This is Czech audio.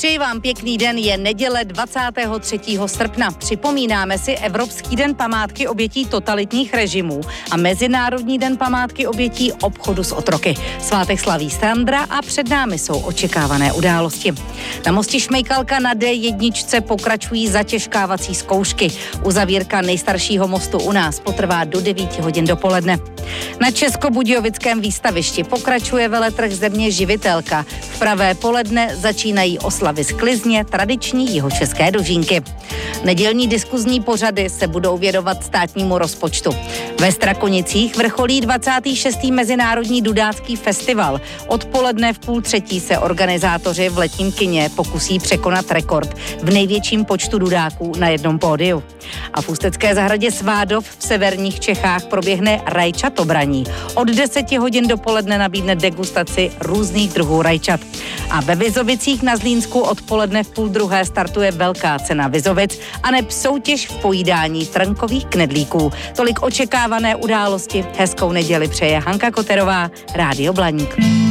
Přeji vám pěkný den, je neděle 23. srpna. Připomínáme si Evropský den památky obětí totalitních režimů a Mezinárodní den památky obětí obchodu s otroky. Svátek slaví Sandra a před námi jsou očekávané události. Na mostě Šmejkalka na D1 pokračují zatěžkávací zkoušky. Uzavírka nejstaršího mostu u nás potrvá do 9 hodin dopoledne. Na Českobudějovickém výstavišti pokračuje veletrh Země živitelka. V pravé poledne začínají oslavy sklizně, tradiční jihočeské dožínky. Nedělní diskuzní pořady se budou věnovat státnímu rozpočtu. Ve Strakonicích vrcholí 26. Mezinárodní dudácký festival. Odpoledne v 2:30 se organizátoři v letním kině pokusí překonat rekord v největším počtu dudáků na jednom pódiu. A v ústecké zahradě Svádov v severních Čechách proběhne rajčatobraní. Od 10 hodin dopoledne nabídne degustaci různých druhů rajčat. A ve Vizovicích na Zlínsku odpoledne v 12:30 startuje velká cena Vizovic a neb soutěž v pojídání trnkových knedlíků. Tolik očekávané události. Hezkou neděli přeje Hanka Koterová, Rádio Blaník.